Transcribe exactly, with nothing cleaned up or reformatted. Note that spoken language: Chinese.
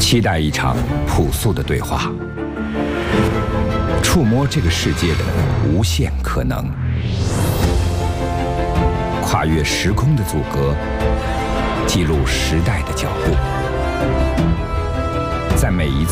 期待一场朴素的对话，触摸这个世界的无限可能，跨越时空的阻隔，记录时代的脚步，在每一次